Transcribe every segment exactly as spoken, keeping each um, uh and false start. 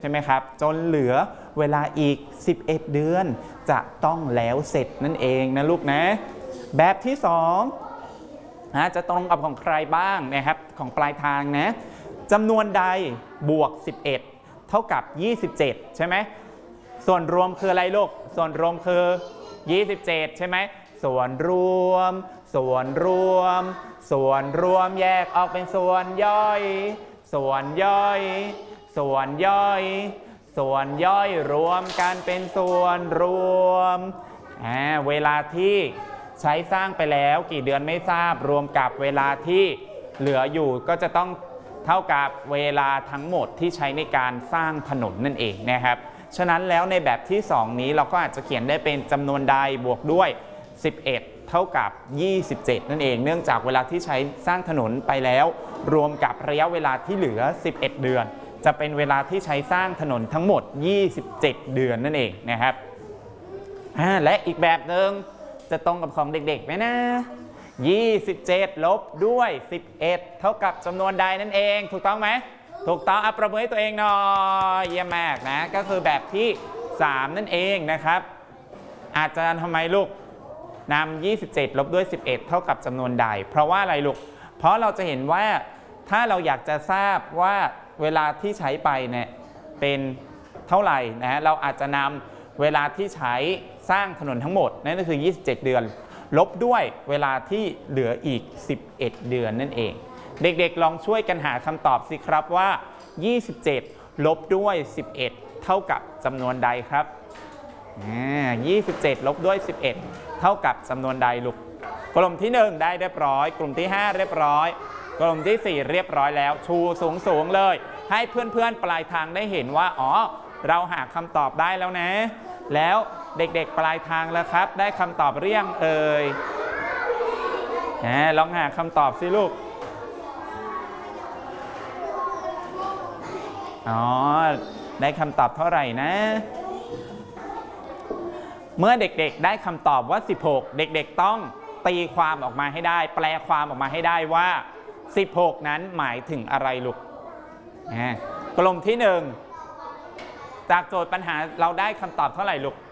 ใช่ไหมครับจนเหลือเวลาอีกสิบเอ็ดเดือนจะต้องแล้วเสร็จนั่นเองนะลูกนะแบบที่สองนะจะตรงกับของใครบ้างนะครับของปลายทางนะจำนวนใดบวกสิบเอ็ดเท่ากับยี่สิบเจ็ดใช่ไหมส่วนรวมคืออะไรลูกส่วนรวมคือยี่สิบเจ็ดใช่ไหมส่วนรวมส่วนรวมส่วนรวมแยกออกเป็นส่วนย่อยส่วนย่อยส่วนย่อยส่วนย่อยรวมกันเป็นส่วนรวมอ่าเวลาที่ใช้สร้างไปแล้วกี่เดือนไม่ทราบรวมกับเวลาที่เหลืออยู่ก็จะต้องเท่ากับเวลาทั้งหมดที่ใช้ในการสร้างถนนนั่นเองนะครับฉะนั้นแล้วในแบบที่สองนี้เราก็อาจจะเขียนได้เป็นจำนวนใดบวกด้วยสิบเอ็ดเท่ากับยี่สิบเจ็ดนั่นเองเนื่องจากเวลาที่ใช้สร้างถนนไปแล้วรวมกับระยะเวลาที่เหลือสิบเอ็ดเดือนจะเป็นเวลาที่ใช้สร้างถนนทั้งหมดยี่สิบเจ็ดเดือนนั่นเองนะครับและอีกแบบหนึ่งจะตรงกับของเด็กๆไหมนะยี่สิบเจ็ดลบด้วยสิบเอ็ดเท่ากับจำนวนใดนั่นเองถูกต้องไหมถูกต้องอัปประมือให้ตัวเองหน่อยเยี่ยมมากนะก็คือแบบที่สามนั่นเองนะครับอาจารย์ทำไมลูกนำยี่สิบเจ็ดลบด้วยสิบเอ็ดเท่ากับจำนวนใดเพราะว่าอะไรลูกเพราะเราจะเห็นว่าถ้าเราอยากจะทราบว่าเวลาที่ใช้ไปเนี่ยเป็นเท่าไหร่นะเราอาจจะนำเวลาที่ใช้สร้างถนนทั้งหมดนั่นก็คือยี่สิบเจ็ดเดือนลบด้วยเวลาที่เหลืออีกสิบเอ็ดเดือนนั่นเองเด็กๆลองช่วยกันหาคำตอบสิครับว่ายี่สิบเจ็ดลบด้วยสิบเอ็ดเท่ากับจำนวนใดครับยี่สิบเจ็ดลบด้วยสิบเอ็ดเท่ากับจำนวนใดลูกกลุ่มที่หนึ่งได้เรียบร้อยกลุ่มที่ห้าเรียบร้อยกลุ่มที่สี่เรียบร้อยแล้วชูสูงสูงเลยให้เพื่อนๆปลายทางได้เห็นว่าอ๋อเราหาคำตอบได้แล้วนะแล้วเด็กๆปลายทางแล้วครับได้คำตอบเรียงเอ่ยลองหาคำตอบสิลูกอ๋อได้คำตอบเท่าไหร่นะเมื่อเด็กๆได้คำตอบว่าสิบหกเด็กๆต้องตีความออกมาให้ได้แปลความออกมาให้ได้ว่าสิบหกนั้นหมายถึงอะไรลูกกลุ่มที่หนึ่งจากโจทย์ปัญหาเราได้คำตอบเท่าไหร่ลูก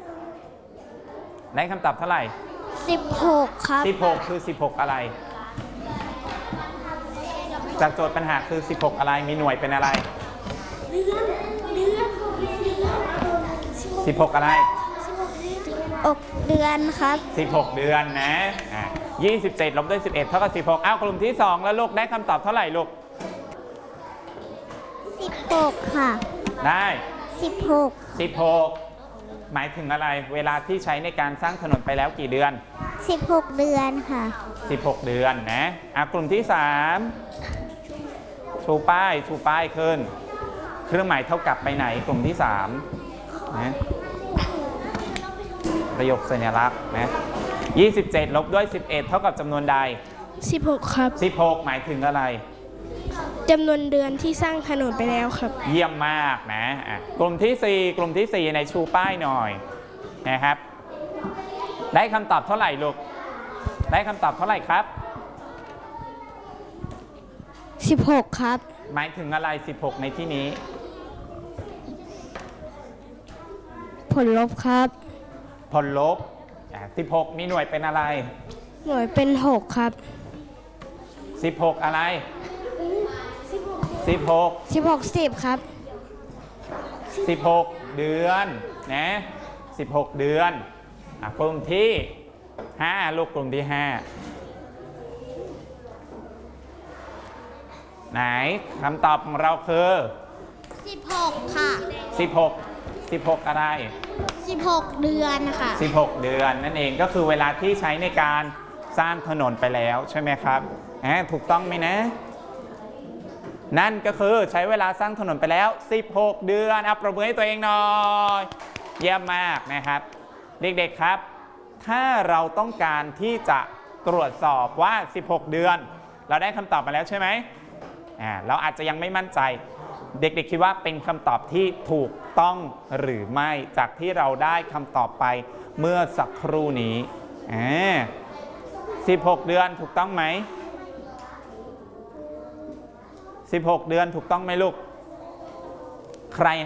ได้คำตอบเท่าไหร่สิบหกครับสิบหกคือสิบหกอะไรจากโจทย์ปัญหาคือสิบหกอะไรมีหน่วยเป็นอะไรเดือนเดือนสิบหกอะไรอกเดือนครับสิบหกเดือนนะอ่ะยี่สิบเจ็ดลบด้วยสิบเอ็ดเท่ากับสิบหกอ้าวกลุ่มที่สองแล้วลูกได้คำตอบเท่าไหร่ลูกสิบหกค่ะได้สิบหกสิบหกหมายถึงอะไรเวลาที่ใช้ในการสร้างถนนไปแล้วกี่เดือนสิบหกเดือนค่ะสิบหกเดือนนะอ่ะกลุ่มที่สามชูป้ายชูป้ายขึ้นเครื่องหมายเท่ากับไปไหนกลุ่มที่สามนะประโยคสัญลักษณ์นะยี่สิบเจ็ดลบด้วยสิบเอ็ดเท่ากับจำนวนใดสิบหกครับสิบหกหมายถึงอะไรจำนวนเดือนที่สร้างถนนไปแล้วครับเยี่ยมมากนะอ่ะกลุ่มที่สี่กลุ่มที่สี่ในชูป้ายหน่อยนะครับได้คำตอบเท่าไหร่ลูกได้คำตอบเท่าไหร่ครับสิบหกครับหมายถึงอะไรสิบหกในที่นี้ผลลบครับผลลบสิบหกมีหน่วยเป็นอะไรหน่วยเป็นหกครับสิบหกอะไรสิบหกสิบหกสิบครับสิบหกเดือนนะสิบหกเดือนอ่ะกลุ่มที่ห้าลูกกลุ่มที่ห้าไหนคำตอบของเราคือสิบหกค่ะสิบหกสิบหกอะไรสิบหกเดือนค่ะสิบหกเดือนนั่นเองก็คือเวลาที่ใช้ในการสร้างถนนไปแล้วใช่ไหมครับแหมถูกต้องไหมนะนั่นก็คือใช้เวลาสร้างถนนไปแล้วสิบหกเดือนอัปประมือให้ตัวเองหน่อยเยี่ยมมากนะครับเด็กๆครับถ้าเราต้องการที่จะตรวจสอบว่าสิบหกเดือนเราได้คำตอบมาแล้วใช่ไหมอ่าเราอาจจะยังไม่มั่นใจเด็กๆคิดว่าเป็นคำตอบที่ถูกต้องหรือไม่จากที่เราได้คำตอบไปเมื่อสักครู่นี้อ่าสิบหกเดือนถูกต้องไหมสิบหกเดือนถูกต้องไหมลูกใคร